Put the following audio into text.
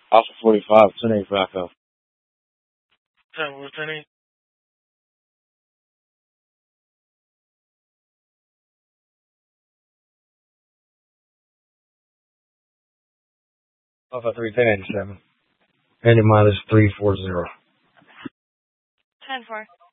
Alpha 45, 10-8 Flacco. 10-8. Alpha 3, 1087. Ending mile is 340. 10-4.